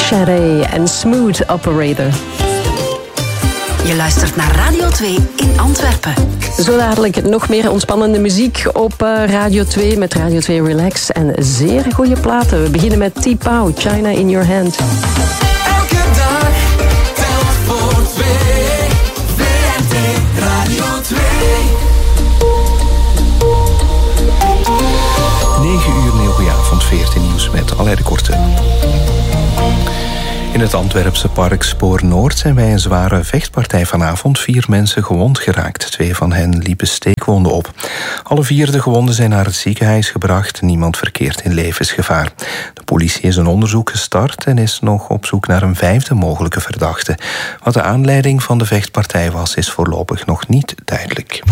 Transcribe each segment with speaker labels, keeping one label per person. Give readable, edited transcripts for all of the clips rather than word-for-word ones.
Speaker 1: Sade en Smooth Operator.
Speaker 2: Je luistert naar Radio 2 in Antwerpen.
Speaker 1: Zo dadelijk nog meer ontspannende muziek op Radio 2 met Radio 2 Relax en zeer goede platen. We beginnen met T-Pow, China in Your Hand.
Speaker 3: Elke dag telt voor 2. VRT Radio 2.
Speaker 4: 9 uur, een heel goede avond, VRT Nieuws met Alain de Korte. In het Antwerpse park Spoor Noord zijn bij een zware vechtpartij vanavond 4 mensen gewond geraakt. 2 van hen liepen steekwonden op. Alle 4 de gewonden zijn naar het ziekenhuis gebracht. Niemand verkeert in levensgevaar. De politie is een onderzoek gestart en is nog op zoek naar een 5e mogelijke verdachte. Wat de aanleiding van de vechtpartij was, is voorlopig nog niet duidelijk.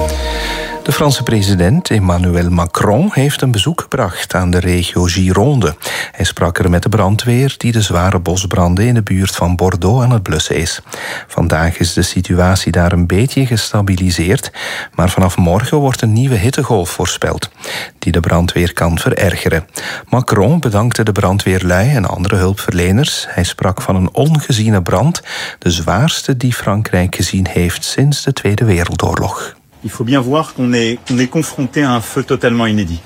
Speaker 4: De Franse president Emmanuel Macron heeft een bezoek gebracht aan de regio Gironde. Hij sprak er met de brandweer die de zware bosbranden in de buurt van Bordeaux aan het blussen is. Vandaag is de situatie daar een beetje gestabiliseerd, maar vanaf morgen wordt een nieuwe hittegolf voorspeld, die de brandweer kan verergeren. Macron bedankte de brandweerlui en andere hulpverleners. Hij sprak van een ongeziene brand, de zwaarste die Frankrijk gezien heeft sinds de Tweede Wereldoorlog.
Speaker 5: Il faut bien voir qu'on est confronté à un feu totalement inédit.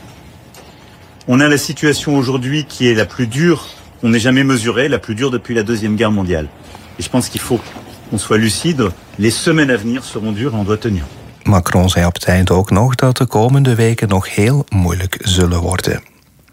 Speaker 5: On a la situation aujourd'hui qui est la plus dure qu'on n'ait jamais mesurée, la plus dure depuis la Deuxième Guerre mondiale. Et je pense qu'il faut qu'on soit lucide. Les semaines à venir seront dures et on doit tenir.
Speaker 4: Macron zei op het eind ook nog dat de komende weken nog heel moeilijk zullen worden.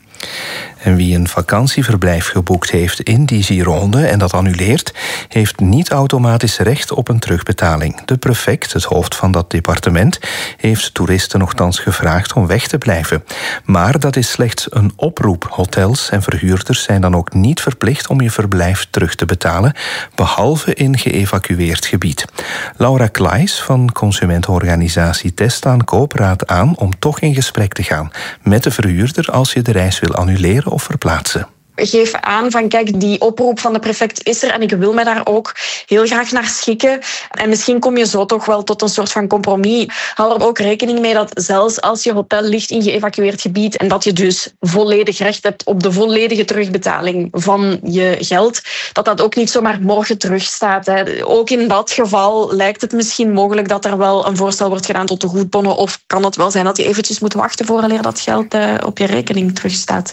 Speaker 4: En wie een vakantieverblijf geboekt heeft in die Gironde en dat annuleert, heeft niet automatisch recht op een terugbetaling. De prefect, het hoofd van dat departement, heeft toeristen nogthans gevraagd om weg te blijven. Maar dat is slechts een oproep. Hotels en verhuurders zijn dan ook niet verplicht om je verblijf terug te betalen, behalve in geëvacueerd gebied. Laura Klaes van consumentenorganisatie Testaankoop raadt aan om toch in gesprek te gaan met de verhuurder als je de reis wil annuleren of verplaatsen.
Speaker 6: Geef aan van kijk, die oproep van de prefect is er en ik wil me daar ook heel graag naar schikken. En misschien kom je zo toch wel tot een soort van compromis. Hou er ook rekening mee dat zelfs als je hotel ligt in geëvacueerd gebied en dat je dus volledig recht hebt op de volledige terugbetaling van je geld, dat ook niet zomaar morgen terugstaat. Hè. Ook in dat geval lijkt het misschien mogelijk dat er wel een voorstel wordt gedaan tot de goedbonnen, of kan het wel zijn dat je eventjes moet wachten vooraleer dat geld op je rekening terugstaat.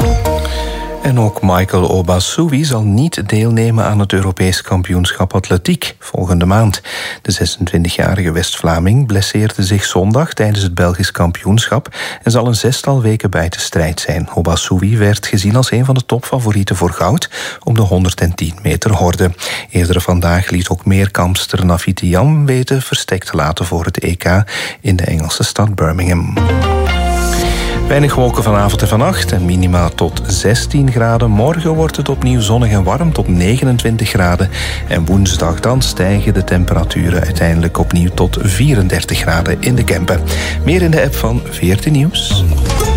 Speaker 4: En ook Michael Obasui zal niet deelnemen aan het Europees kampioenschap atletiek volgende maand. De 26-jarige West-Vlaming blesseerde zich zondag tijdens het Belgisch kampioenschap en zal een 6-tal weken buiten strijd zijn. Obasui werd gezien als een van de topfavorieten voor goud op de 110 meter horde. Eerder vandaag liet ook meerkampster Nafitiam weten verstek te laten voor het EK in de Engelse stad Birmingham. Weinig wolken vanavond en vannacht en minima tot 16 graden. Morgen wordt het opnieuw zonnig en warm tot 29 graden. En woensdag dan stijgen de temperaturen uiteindelijk opnieuw tot 34 graden in de Kempen. Meer in de app van VRT Nieuws.